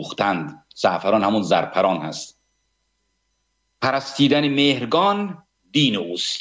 سوختند. زعفران همون زرپران هست. پرستیدن مهرگان دین اوست،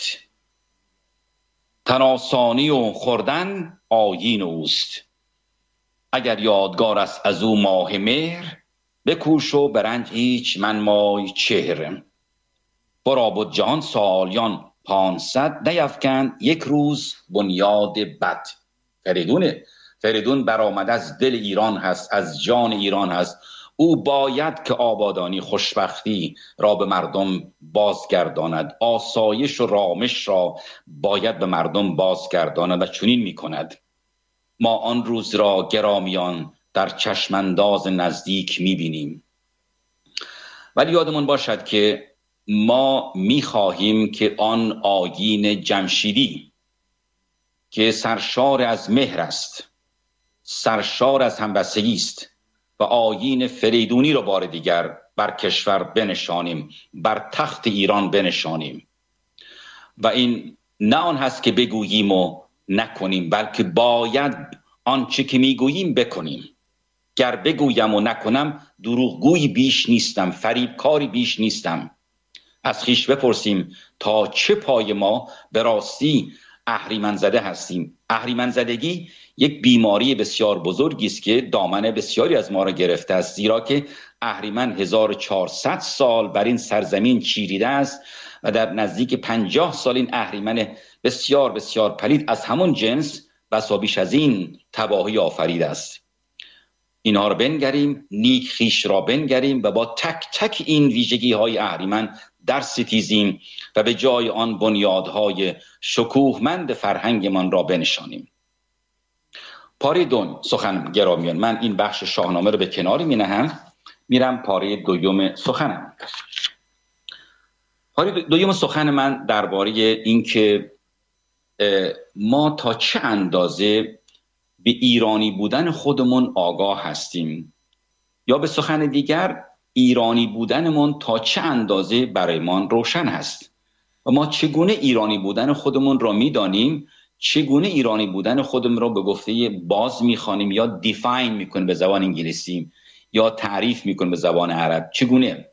تن آسانی و خوردن آیین اوست. اگر یادگار است از او ماه مهر، بکوش و برنج هیچ منمای چهر. برا بود جهان سالیان 500، نیفکند یک روز بنیاد بد. فریدون برآمد از دل ایران هست، از جان ایران هست. او باید که آبادانی خوشبختی را به مردم بازگرداند، آسایش و رامش را باید به مردم بازگرداند و چنین میکند. ما آن روز را گرامیان در چشم انداز نزدیک میبینیم. ولی یادمون باشد که ما میخواهیم که آن آیین جمشیدی که سرشار از مهر است، سرشار از همبستگی است، و آیین فریدونی رو بار دیگر بر کشور بنشانیم، بر تخت ایران بنشانیم. و این نه آن هست که بگوییم و نکنیم، بلکه باید آنچه که میگوییم بکنیم. گر بگویم و نکنم دروغگویی بیش نیستم، فریبکاری بیش نیستم. از خویش بپرسیم تا چه پای ما به راستی اهریمن زده هستیم. اهریمن زدگی یک بیماری بسیار بزرگی است که دامن بسیاری از ما را گرفته است، زیرا که اهریمن 1400 سال بر این سرزمین چیریده است و در نزدیک 50 سال این اهریمن بسیار بسیار پلید از همون جنس بسا بیش از این تباهی آفریده است. اینها را بنگریم، نیک خویش را بنگریم و با تک تک این ویژگی های اهریمن در ستیزیم و به جای آن بنیادهای شکوهمند فرهنگمان را بنشانیم. پاره دون سخن گرامیان، من این بخش شاهنامه رو به کناری می نهم، میرم پاره دوم سخنم. پاره دوم سخن من درباره این که ما تا چه اندازه به ایرانی بودن خودمون آگاه هستیم، یا به سخن دیگر ایرانی بودنمون تا چه اندازه برایمان روشن هست و ما چگونه ایرانی بودن خودمون را میدانیم، چگونه ایرانی بودن خودمون را به گفته باز میخوانیم یا دیفاین میکنیم به زبان انگلیسی یا تعریف میکنیم به زبان عرب، چگونه.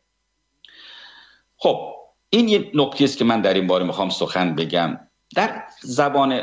خب این یه نکته است که من در این باره میخوام سخن بگم. در زبان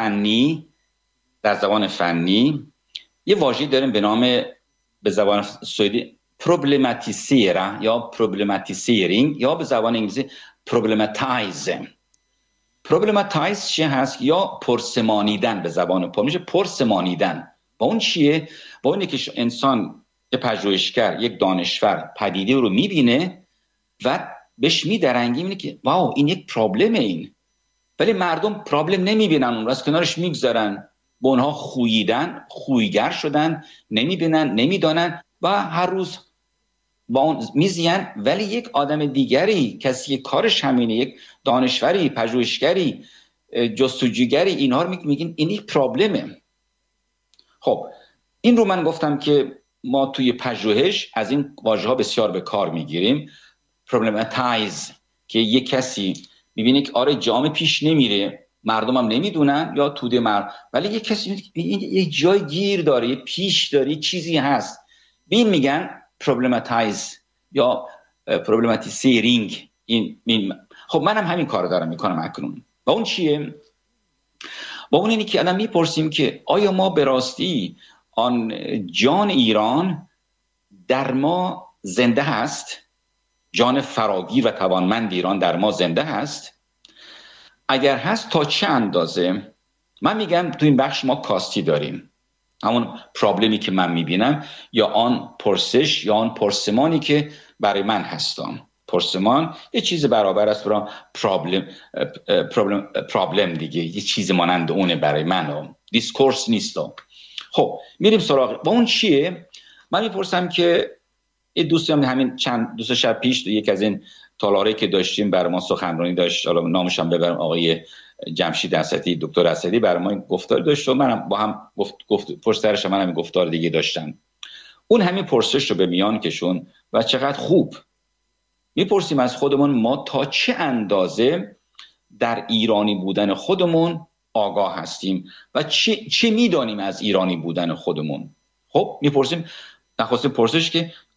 فنی یه واژه‌ای داریم به نام، به زبان سوئدی پروبلماتیسیرا یا پروبلماتیسیرینگ یا به زبان انگلیسی پروبلماتایز. پروبلماتایز چی هست؟ یا پرسمانیدن، به زبان میشه پرسمانیدن. با اون چیه؟ با اونه که انسان، یک پژوهشگر، یک دانشور پدیده رو میبینه و بهش میدرنگه، اینه که واو این یک پرابلمه این، ولی مردم پرابلم نمیبینن، اون رو از کنارش میگذارن، با اونها خویگر شدن، نمیبینن، نمیدانن و هر روز با اون میزین. ولی یک آدم دیگری، کسی که کارش همینه، یک دانشوری، پژوهشگری، جستجوگری، اینها رو میگین این یک پرابلمه. خب این رو من گفتم که ما توی پژوهش از این واژه ها بسیار به کار میگیریم. پروبلماتایز که یک کسی میبینه که آره جام پیش نمیره، مردم هم نمیدونن یا توده ولی یک کسی یک جای گیر داره، یک پیش داره، یک چیزی هست، این میگن پروبلماتایز یا پروبلماتیسیرینگ. خب منم همین کار دارم میکنم اکنون. با اون چیه؟ با اون اینی که الان میپرسیم که آیا ما به راستی آن جان ایران در ما زنده هست؟ جان فراگیر و توانمند ایران در ما زنده هست؟ اگر هست تا چه اندازه؟ من میگم تو این بخش ما کاستی داریم، همون پرابلمی که من میبینم یا آن پرسش یا آن پرسمانی که برای من هستم. پرسمان یه چیز برابر است برای پرابلم دیگه، یه چیز مانند اونه برای من، دیسکورس نیست. خب میریم سراغ. با اون چیه؟ من میپرسم که این دوستی هم همین چند شب پیش یک از این تالاره که داشتیم برای ما سخنرانی داشت، حالا نامش هم ببرم، آقای جمشید اسدی، دکتر اسدی برای ما گفتار داشت و منم با هم پشت سرش من هم گفتار دیگه داشتم. اون همین پرسش رو به میان کشون و چقدر خوب میپرسیم از خودمون ما تا چه اندازه در ایرانی بودن خودمون آگاه هستیم و چه میدانیم از ایرانی بودن خودمون. خب میپرسیم، نخواست پرسش که